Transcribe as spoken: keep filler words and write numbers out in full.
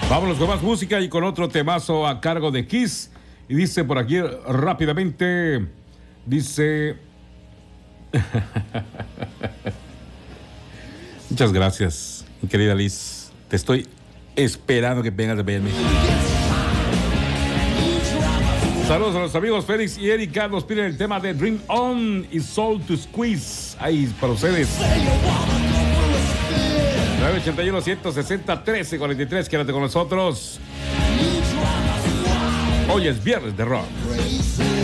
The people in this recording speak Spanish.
Vámonos con más música y con otro temazo a cargo de Kiss. Y dice por aquí rápidamente, dice... Muchas gracias, mi querida Liz. Te estoy esperando que vengas a verme. Saludos a los amigos Félix y Erika. Nos piden el tema de Dream On y Soul to Squeeze. Ahí para ustedes. nueve ochenta y uno, ciento sesenta, trece cuarenta y tres. Quédate con nosotros. Hoy es viernes de rock.